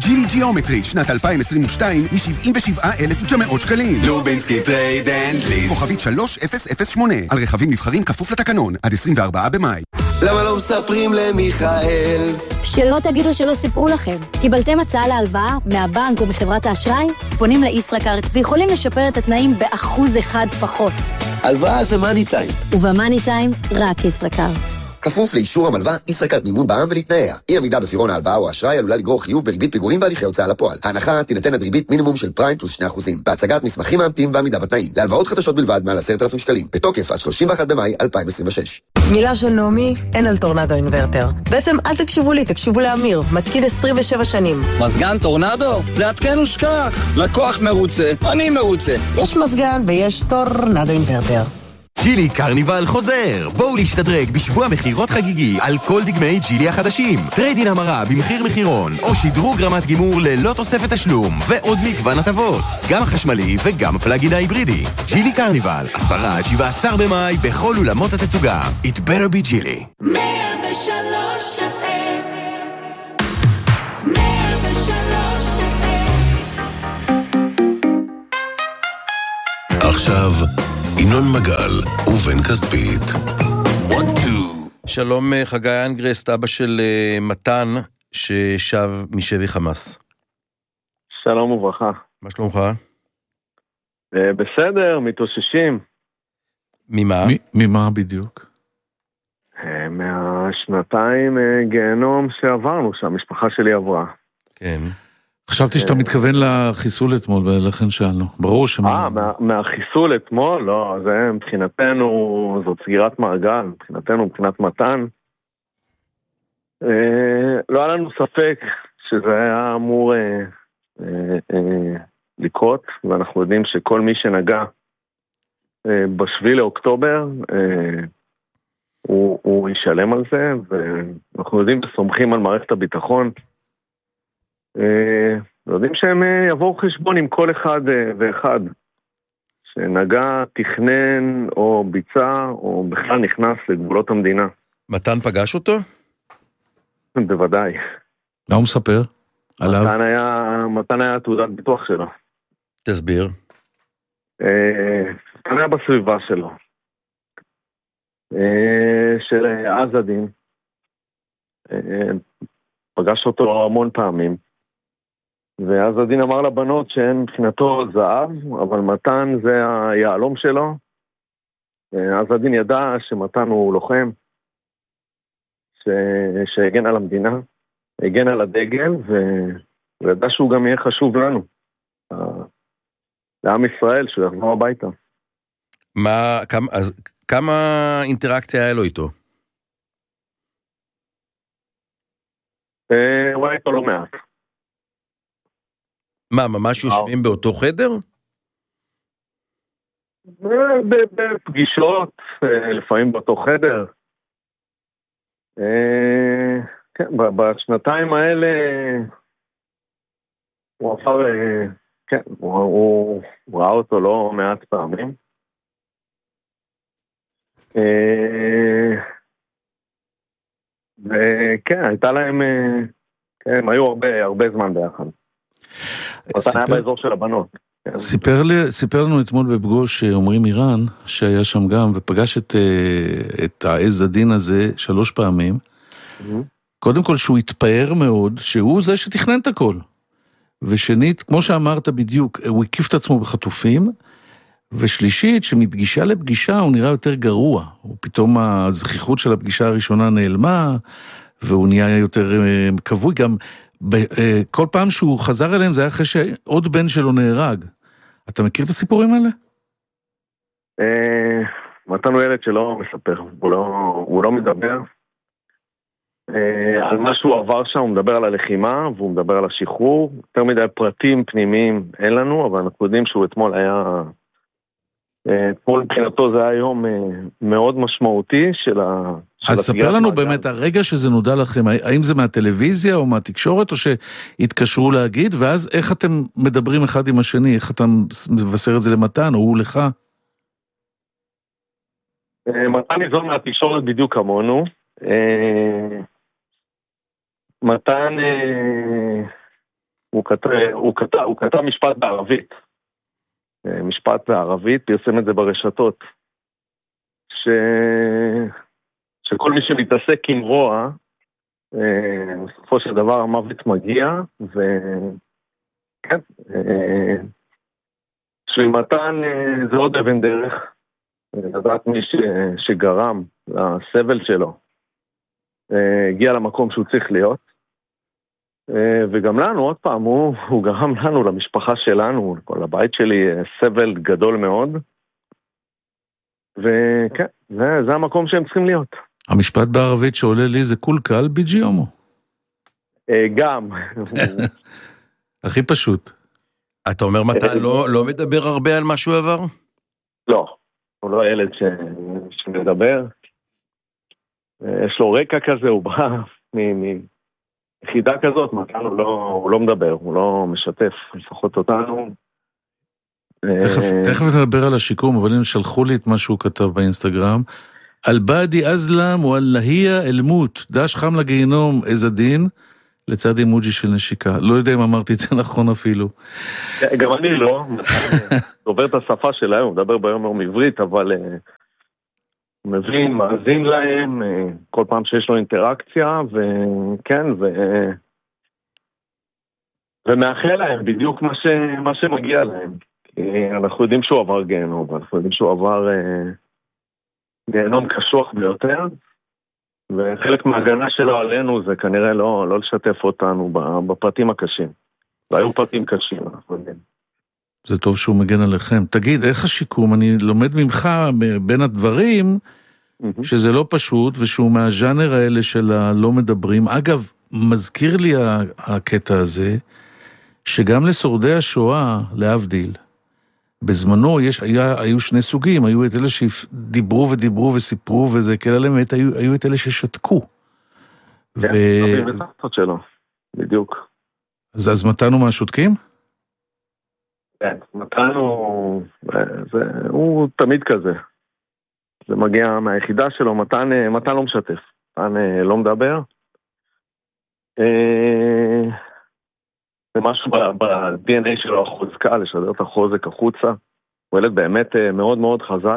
ג'ילי ג'יאומטרית, שנת 2022, מ-77,900 שקלים. לובינסקי טרייד אנד ליס. כוכבית 3008, על רכבים נבחרים כפוף לתקנון, עד 24 במאי. למה לא מספרים למיכאל? שלא תגידו שלא סיפרו לכם. קיבלתם הצעה להלוואה מהבנק או מחברת האשראי? פונים לישראכרט ויכולים לשפר את התנאים ב1% פחות. הלוואה זה מאני טיים. ובמאני טיים רק ישראכרט. כפוף לאישור המלווה, ישראכרט מימון בע"מ ולתנאיה. אי עמידה בפירעון ההלוואה או האשראי עלולה לגרור חיוב בריבית פיגורים והליכי הוצאה לפועל. ההנחה תינתן עד ריבית מינימום של פריים פלוס 2%. בהצגת מסמכים מאמתים ועמידה בתנאים. להלוואות חדשות בלבד מעל 10,000 שקלים. בתוקף עד 31 במאי 2026. מילה של נעמי, אין על טורנדו אינוורטר. בעצם אל תקשיבו לי, תקשיבו לאמיר. מתקין 27 שנים. מזגן טורנדו? זה עדכן ושכח. לקוח מרוצה, אני מרוצה. יש מזגן ויש טורנדו אינוורטר. ג'ילי קרניבל חוזר. בואו להשתדרג בשבוע מחירות חגיגי על כל דגמי ג'ילי החדשים. טריידין המרה במחיר מחירון, או שדרוג רמת גימור ללא תוספת תשלום, ועוד מגוון הטבות. גם החשמלי וגם הפלאגין ההיברידי. ג'ילי קרניבל, 10-17 במאי בכל אולמות התצוגה. It better be ג'ילי. 103 FM 103 FM עכשיו ינון מגל ובן כספית. שלום חגי אנגרסט, אבא של מתן ששב משבי חמאס. שלום וברכה. מה שלומך? בסדר, מתאוששים. ממה? ממה בדיוק? מהשנתיים גיהנום שעברנו, שהמשפחה שלי עברה. כן. חשבתי שאתה מתכוון לחיסול אתמול, ולכן שאלנו. ברור שמה... מהחיסול אתמול? לא, זה מבחינתנו, זאת סגירת מעגל, מבחינתנו, מבחינת מתן. לא היה לנו ספק שזה היה אמור לקרות, ואנחנו יודעים שכל מי שנגע בשביל לאוקטובר, הוא ישלם על זה, ואנחנו יודעים וסומכים על מערכת הביטחון, יודעים שהם יבואו חשבון עם כל אחד ואחד שנגע, תכנן או ביצע או בכלל נכנס לגבולות המדינה. מתן פגש אותו? בוודאי. מה הוא מספר? עליו? מתן היה תעודת ביטוח שלו. תסביר. מתן היה בסביבה שלו. של עזדין. פגש אותו המון פעמים. ואז הדין אמר לבנות שאין מבחינתו זהב, אבל מתן זה היעלום שלו. אז הדין ידע שמתן הוא לוחם, שהגן על המדינה, הגן על הדגל, וידע שהוא גם יהיה חשוב לנו, לעם ישראל, שהוא יחזור הביתה. כמה אינטראקציה היה לו איתו? הוא היה איתו לא מעט. מה, ממש יושבים באותו חדר? בפגישות, לפעמים באותו חדר. כן, בשנתיים האלה הוא עבר, כן, הוא ראה אותו לא מעט פעמים. וכן, הייתה להם, כן, הם היו הרבה זמן ביחד. מתן היה באזור של הבנות. סיפר לנו אתמול בפגוש אומרים איראן, שהיה שם גם, ופגש את העז הדין הזה 3 פעמים. קודם כל שהוא התפאר מאוד, שהוא זה שתכנן את הכל. ושנית, כמו שאמרת בדיוק, הוא הקיף את עצמו בחטופים, ושלישית, שמפגישה לפגישה הוא נראה יותר גרוע. פתאום הזכיחות של הפגישה הראשונה נעלמה, והוא נהיה יותר קבוי גם... כל פעם שהוא חזר אליהם זה היה אחרי שעוד בן שלו נהרג. אתה מכיר את הסיפורים האלה? מתן הוא ילד שלא מספר, הוא לא מדבר על מה שהוא עבר שם, הוא מדבר על הלחימה והוא מדבר על השחרור. יותר מדי פרטים פנימיים אין לנו, אבל אנחנו יודעים שהוא אתמול היה, אתמול מבחינתו זה היה יום מאוד משמעותי של אז ספר לנו באמת הרגע שזה נודע לכם, האם זה מהטלוויזיה או מהתקשורת, או שהתקשרו להגיד, ואז איך אתם מדברים אחד עם השני, איך אתה מבשר את זה למתן, או הוא לך? מתן ניזון מהתקשורת בדיוק כמונו. מתן הוא כתב משפט בערבית. משפט בערבית, פרסם את זה ברשתות. שכל מי שמתעסק עם רוע, בסופו של דבר המוות מגיע, וכן, שמתן זה עוד אבן דרך, לדעת מי שגרם לסבל שלו, הגיע למקום שהוא צריך להיות, וגם לנו, עוד פעם, הוא גרם לנו, למשפחה שלנו, לבית שלי, סבל גדול מאוד, וכן, זה המקום שהם צריכים להיות. המשפט בערבית שעולה לי זה קול קל ביג'יומו. גם. הכי פשוט. אתה אומר מתן לא מדבר הרבה על מה שהוא עבר? לא, הוא לא ילד שמדבר. יש לו רקע כזה, הוא בא מיחידה כזאת, מתן הוא לא מדבר, הוא לא משתף, לפחות אותנו. תכף נדבר על השיקום, אבל הם שלחו לי את מה שהוא כתב באינסטגרם. אל-באדי אזלם ואל-להיה אל-מות, דש חם לגיהנום איזה דין, לצד אימוג'י של נשיקה. לא יודע אם אמרתי את זה נכון אפילו. גם אני לא, דובר את השפה שלהם, הוא מדבר ביום יום עברית, אבל מבין, מאזין להם, כל פעם שיש לו אינטראקציה, וכן, ומאחל להם בדיוק מה שמגיע להם. אנחנו יודעים שהוא עבר גיהנום, אנחנו יודעים שהוא עבר גיהנום קשוח ביותר, וחלק מההגנה שלו עלינו זה כנראה לא לשתף אותנו בפרטים הקשים. והיו פרטים קשים, אנחנו יודעים. זה טוב שהוא מגן עליכם. תגיד, איך השיקום? אני לומד ממך בין הדברים שזה לא פשוט, ושהוא מהז'אנר האלה של הלא מדברים. אגב, מזכיר לי הקטע הזה, שגם לשורדי השואה, להבדיל, בזמנו היו שני סוגים, היו את אלה שדיברו ודיברו וסיפרו וזה, כאלה באמת היו את אלה ששתקו. כן, שלו, בדיוק. אז מתנו מהשותקים? כן, מתנו, הוא תמיד כזה. זה מגיע מהיחידה שלו, מתן לא משתף, מתן לא מדבר. זה משהו ב-DNA שלו החוזקה, לשדר את החוזק החוצה. הוא ילד באמת מאוד מאוד חזק.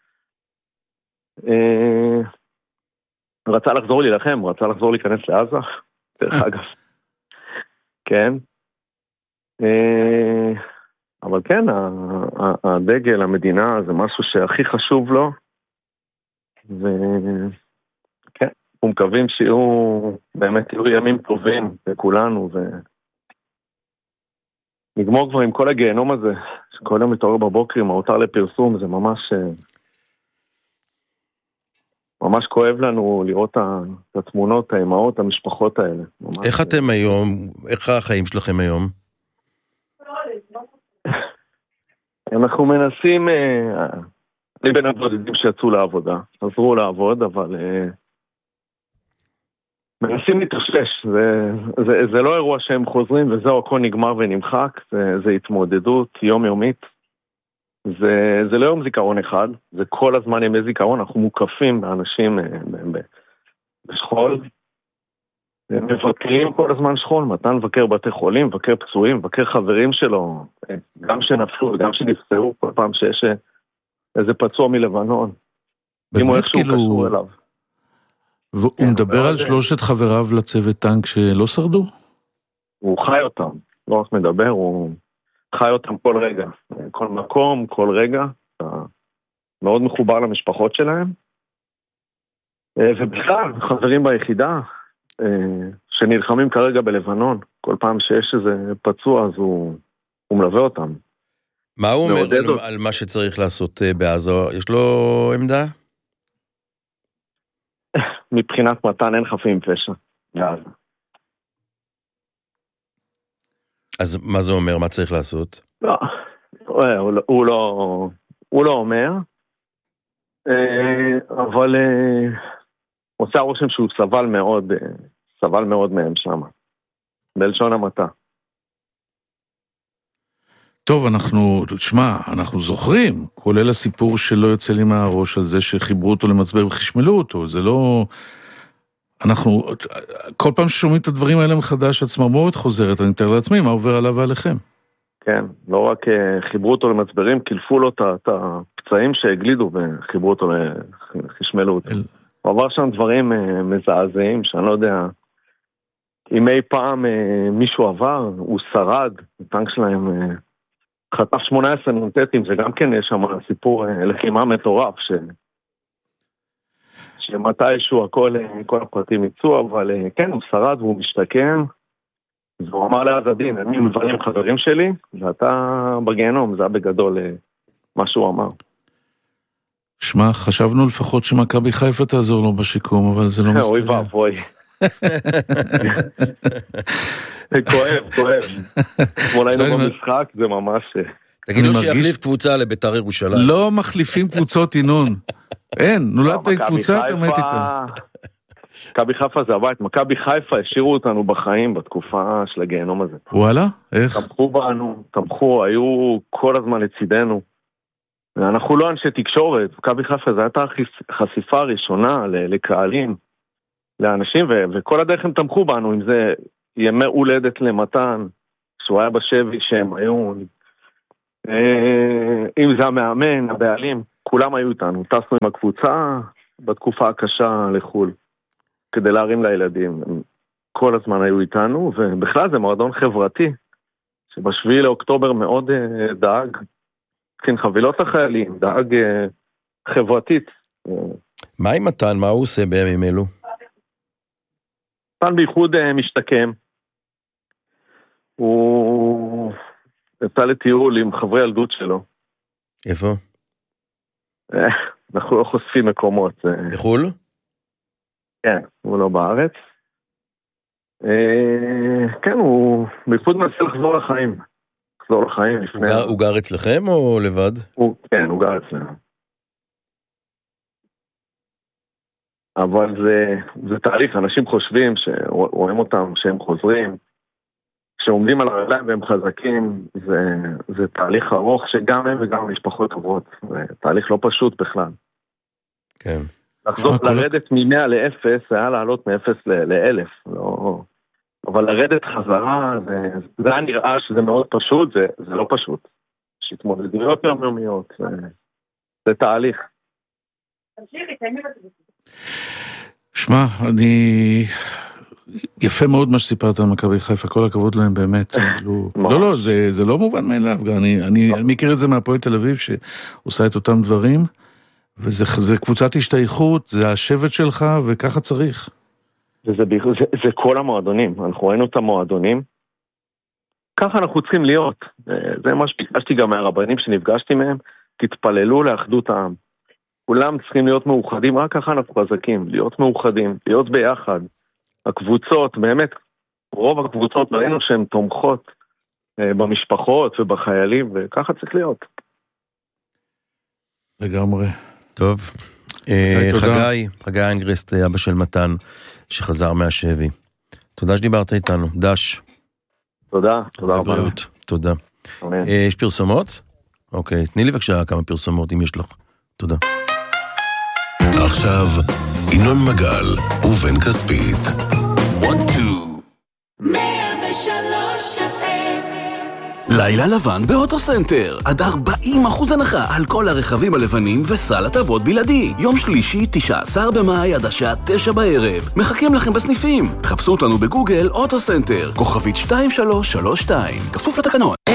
רצה לחזור להילחם, רצה לחזור להיכנס לעזה, דרך אגב. כן. אבל כן, הדגל, המדינה, זה משהו שהכי חשוב לו. וכן, אנחנו מקווים באמת יהיו ימים טובים לכולנו, נגמור כבר עם כל הגיהנום הזה, שכל יום מתעורר בבוקר עם ההותר לפרסום, זה ממש כואב לנו לראות את התמונות, האימהות, המשפחות האלה. איך אתם היום, איך החיים שלכם היום? אנחנו מנסים, אני בין הבודדים שיצאו לעבודה, עזרו לעבוד, אבל מנסים להתאושש, זה לא אירוע שהם חוזרים וזהו, הכל נגמר ונמחק, זה התמודדות יומיומית, זה לא יום זיכרון אחד, זה כל הזמן ימי זיכרון, אנחנו מוקפים באנשים בשכול, מבקרים כל הזמן שכול, מתן מבקר בתי חולים, מבקר פצועים, מבקר חברים שלו, גם שנפלו וגם שנפצעו, כל פעם שיש איזה פצוע מלבנון, אם הוא איכשהו קשור אליו. והוא מדבר על שלושת חבריו לצוות טנק שלא שרדו? הוא חי אותם, לא רק מדבר, הוא חי אותם כל רגע, כל מקום, כל רגע, מאוד מחובר למשפחות שלהם, ובכלל, חברים ביחידה, שנלחמים כרגע בלבנון, כל פעם שיש איזה פצוע, אז הוא מלווה אותם. מה הוא אומר על מה שצריך לעשות בעזה? יש לו עמדה? מבחינת מתן אין חפים פשע. אז מה זה אומר? מה צריך לעשות? לא, הוא לא אומר, אבל עושה רושם שהוא סבל מאוד מהם שם, בלשון המעטה. טוב, אנחנו זוכרים, כולל הסיפור שלא יוצא לי מהראש על זה שחיברו אותו למצבר וחשמלו אותו, זה לא... אנחנו, כל פעם ששומעים את הדברים האלה מחדש, הצמרמורת חוזרת, אני מתאר לעצמי, מה עובר עליו ועליכם? כן, לא רק חיברו אותו למצברים, קילפו לו את הפצעים שהגלידו וחיברו אותו, חשמלו אותו. הוא עבר שם דברים מזעזעים, שאני לא יודע, אם אי פעם מישהו עבר, הוא שרד, הטנק שלהם חטף 18 נונטטים, זה גם כן יש שם סיפור לחימה מטורף, שמתישהו כל הפרטים יצאו, אבל כן, הוא שרד והוא משתקם, והוא אמר לעזדין, אני מברים חברים שלי, ואתה בגיהנום, זה היה בגדול מה שהוא אמר. שמע, חשבנו לפחות שמכבי חיפה תעזור לו בשיקום, אבל זה לא מסתכל. אוי ואבוי. כואב. אתמול היינו במשחק, זה ממש... תגידו שיחליף קבוצה לביתר ירושלים. לא מחליפים קבוצות, ינון. אין, נולדת עם קבוצה, אתה מת איתה. מכבי חיפה זה הבית, מכבי חיפה השאירו אותנו בחיים בתקופה של הגיהנום הזה. וואלה? איך? תמכו בנו, היו כל הזמן לצידנו. אנחנו לא אנשי תקשורת, מכבי חיפה זה הייתה חשיפה ראשונה לקהלים, לאנשים, וכל הדרך הם תמכו בנו, אם זה ימי הולדת למתן, שהוא היה בשבי שהם היו, אם זה המאמן, הבעלים, כולם היו איתנו, טסנו עם הקבוצה בתקופה הקשה לחול, כדי להרים לילדים, הם כל הזמן היו איתנו, ובכלל זה מועדון חברתי, שבשביעי לאוקטובר מאוד דאג, כן, חבילות לחיילים, דאג חברתית. מה עם מתן? מה הוא עושה בימים אלו? מתן בייחוד משתקם. הוא יצא לטיול עם חברי ילדות שלו. איפה? אנחנו לא חושפים מקומות. בחול? כן, הוא לא בארץ. כן, הוא בייחוד מנסה לחזור לחיים. הוא גר אצלכם או לבד? כן, הוא גר אצלנו. אבל זה תהליך, אנשים חושבים שרואים אותם, שהם חוזרים, שעומדים על הרגליים והם חזקים, זה תהליך ארוך שגם הם וגם המשפחות עוברות. זה תהליך לא פשוט בכלל. כן. לחזור לרדת מ-100 ל-0, היה לעלות מ-0 ל-1000, לא... אבל לרדת חזרה, זה היה נראה שזה מאוד פשוט, זה לא פשוט. יש התמודדויות יומיומיות, זה תהליך. שמע, יפה מאוד מה שסיפרת על מכבי חיפה, כל הכבוד להם באמת. לא, זה לא מובן מאליו, אני מכיר את זה מהפועל תל אביב, שעושה את אותם דברים, וזה קבוצת השתייכות, זה השבט שלך, וככה צריך. זה כל המועדונים, אנחנו ראינו את המועדונים, ככה אנחנו צריכים להיות, זה מה שביקשתי גם מהרבנים שנפגשתי מהם, תתפללו לאחדות העם, כולם צריכים להיות מאוחדים, רק ככה אנחנו חזקים, להיות מאוחדים, להיות ביחד, הקבוצות, באמת, רוב הקבוצות ראינו שהן תומכות במשפחות ובחיילים, וככה צריך להיות. לגמרי. טוב, חגי אנגרסט, אבא של מתן, שחזר מהשבי. תודה שדיברת איתנו, דש. תודה רבה. תודה. יש פרסומות? אוקיי, תני לי בבקשה כמה פרסומות אם יש לך. תודה. עכשיו, ינון מגל ובן כספית. 103 FM. לילה לבן באוטוסנטר, עד 40% הנחה על כל הרכבים הלבנים וסל הטבות בלעדי. יום שלישי, 19 במאי עד השעה 9 בערב. מחכים לכם בסניפים. חפשו אותנו בגוגל אוטוסנטר, כוכבית 2332, כפוף לתקנון.